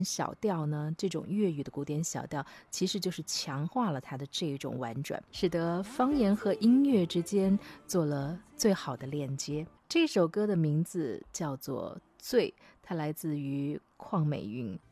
小调呢，这种粤语的古典小调，其实就是强化了它的这种婉转，使得方言和音乐之间做了最好的链接。这首歌的名字叫做《醉》，它来自于邝美云。